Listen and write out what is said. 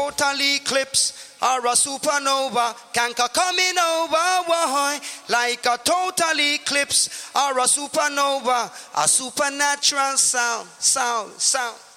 total eclipse or a supernova, canker coming over, why? Like a total eclipse or a supernova, a supernatural sound.